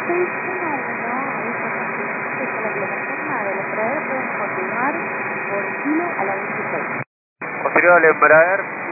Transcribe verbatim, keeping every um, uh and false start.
seis uno uno, con la plataforma del Embraer pueden continuar por kilo a la veintiséis. Posterior al Embraer.